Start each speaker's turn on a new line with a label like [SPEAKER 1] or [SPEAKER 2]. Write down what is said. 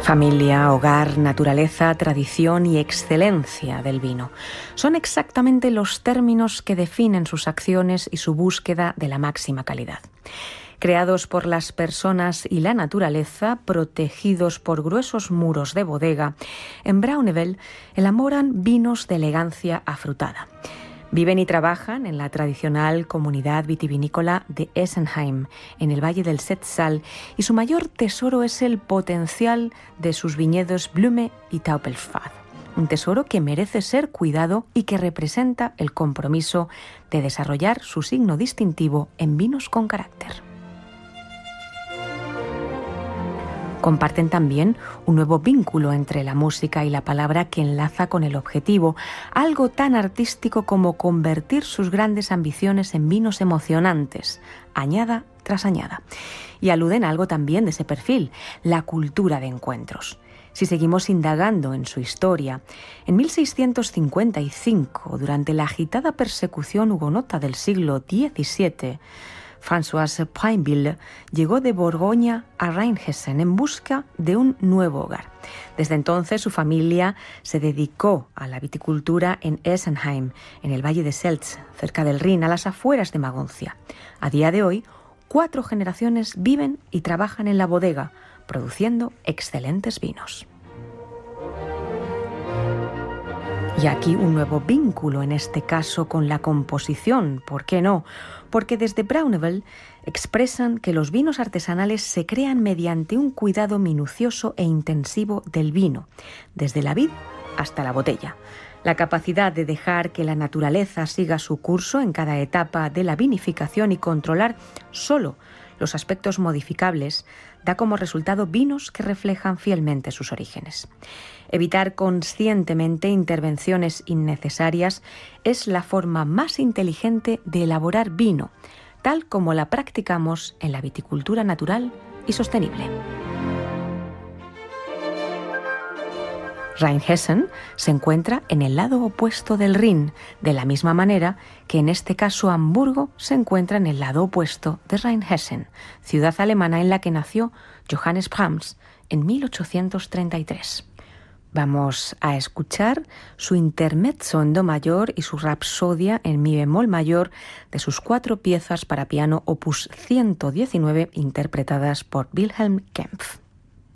[SPEAKER 1] Familia, hogar, naturaleza, tradición y excelencia del vino. Son exactamente los términos que definen sus acciones y su búsqueda de la máxima calidad. Creados por las personas y la naturaleza, protegidos por gruesos muros de bodega, en Braunewel elaboran vinos de elegancia afrutada. Viven y trabajan en la tradicional comunidad vitivinícola de Essenheim, en el Valle del Setzal, y su mayor tesoro es el potencial de sus viñedos Blume y Taupelpfad. Un tesoro que merece ser cuidado y que representa el compromiso de desarrollar su signo distintivo en vinos con carácter. Comparten también un nuevo vínculo entre la música y la palabra que enlaza con el objetivo, algo tan artístico como convertir sus grandes ambiciones en vinos emocionantes, añada tras añada. Y aluden a algo también de ese perfil, la cultura de encuentros. Si seguimos indagando en su historia, en 1655, durante la agitada persecución hugonota del siglo XVII, François Pinville llegó de Borgoña a Rheinhessen en busca de un nuevo hogar. Desde entonces su familia se dedicó a la viticultura en Essenheim, en el Valle de Seltz, cerca del Rin, a las afueras de Maguncia. A día de hoy, 4 generaciones viven y trabajan en la bodega, produciendo excelentes vinos. Y aquí un nuevo vínculo, en este caso con la composición, ¿por qué no? Porque desde Braunewel expresan que los vinos artesanales se crean mediante un cuidado minucioso e intensivo del vino, desde la vid hasta la botella. La capacidad de dejar que la naturaleza siga su curso en cada etapa de la vinificación y controlar solo los aspectos modificables da como resultado vinos que reflejan fielmente sus orígenes. Evitar conscientemente intervenciones innecesarias es la forma más inteligente de elaborar vino, tal como la practicamos en la viticultura natural y sostenible. Rheinhessen se encuentra en el lado opuesto del Rin, de la misma manera que en este caso Hamburgo se encuentra en el lado opuesto de Rheinhessen, ciudad alemana en la que nació Johannes Brahms en 1833. Vamos a escuchar su intermezzo en do mayor y su rapsodia en mi bemol mayor de sus 4 piezas para piano opus 119 interpretadas por Wilhelm Kempff.